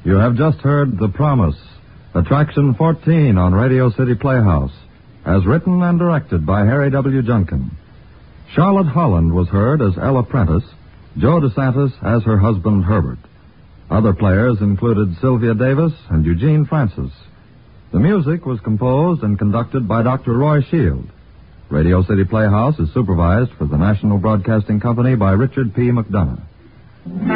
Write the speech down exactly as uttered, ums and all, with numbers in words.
You have just heard The Promise, Attraction fourteen on Radio City Playhouse, as written and directed by Harry W. Junkin. Charlotte Holland was heard as Ella Prentice, Joe DeSantis as her husband Herbert. Other players included Sylvia Davis and Eugene Francis. The music was composed and conducted by Doctor Roy Shield. Radio City Playhouse is supervised for the National Broadcasting Company by Richard P. McDonough.